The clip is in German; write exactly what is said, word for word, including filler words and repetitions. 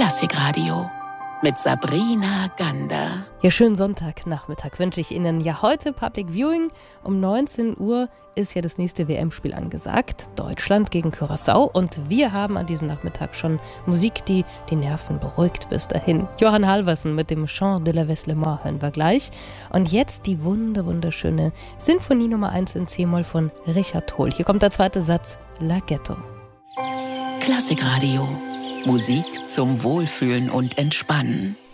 Klassikradio mit Sabrina Gander. Ja, schönen Sonntagnachmittag wünsche ich Ihnen. Ja, heute Public Viewing. Um neunzehn Uhr ist ja das nächste W M-Spiel angesagt. Deutschland gegen Curaçao. Und wir haben an diesem Nachmittag schon Musik, die die Nerven beruhigt bis dahin. Johann Halvorsen mit dem Chant de la Vesse-le-Mort hören wir gleich. Und jetzt die wunder wunderschöne Sinfonie Nummer eins in C-Moll von Richard Hohl. Hier kommt der zweite Satz, Laghetto. Klassikradio. Musik zum Wohlfühlen und Entspannen.